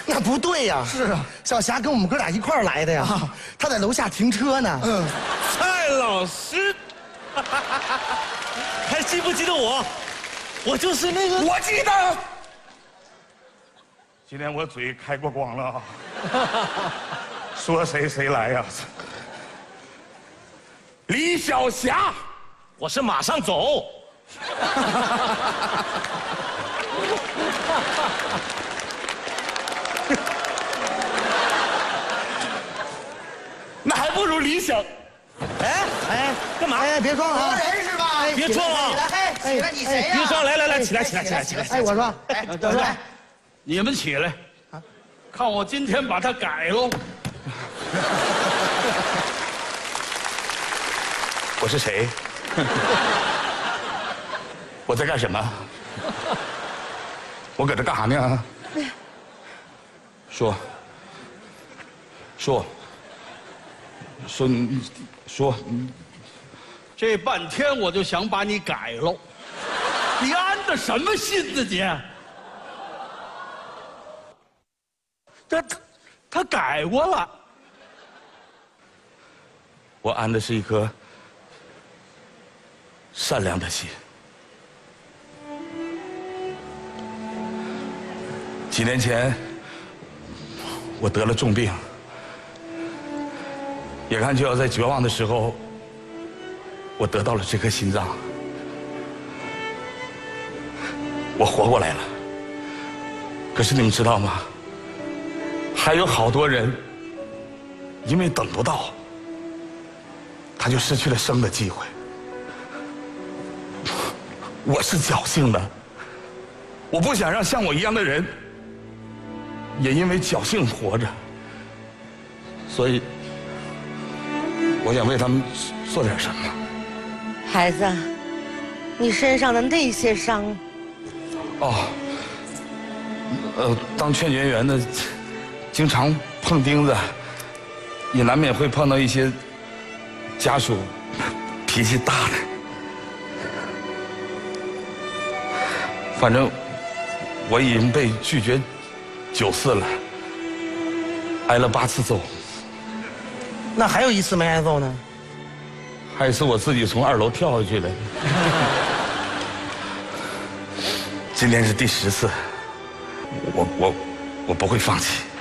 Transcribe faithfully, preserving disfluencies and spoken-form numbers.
那不对呀。 是啊， 小霞跟我们哥俩一块儿来的呀。啊、他在楼下停车呢。 嗯， 蔡老师，还记不记得我？我就是那个。 我记得。 今天我嘴开过光了啊！说谁谁来呀？李小霞， 我是马上走。那还不如李小。哎哎，干嘛？ 哎，别装了啊！ 人是吧？ 别装了！ 哎，起来，你谁呀？ 别装！来来来，起来起来起来起来！ 哎，我说， 哎，我说， 你们起来，看我今天把它改喽！ 我是谁？我在干什么？我搁这干啥呢？说，说，说，说， 这半天我就想把你改喽，你安的什么心呢你？这他他改过了。 我安的是一颗善良的心。几年前，我得了重病，眼看就要在绝望的时候，我得到了这颗心脏，我活过来了。可是你们知道吗？还有好多人，因为等不到，他就失去了生的机会。我是侥幸的，我不想让像我一样的人也因为侥幸活着，所以我想为他们做点什么。 孩子，你身上的那些伤， 哦，呃，当劝学员的，经常碰钉子，也难免会碰到一些家属脾气大的。反正我已经被拒绝九次了，挨了八次揍。 那还有一次没挨揍呢？ 还有一次我自己从二楼跳下去的。今天是第十次，我我我不会放弃。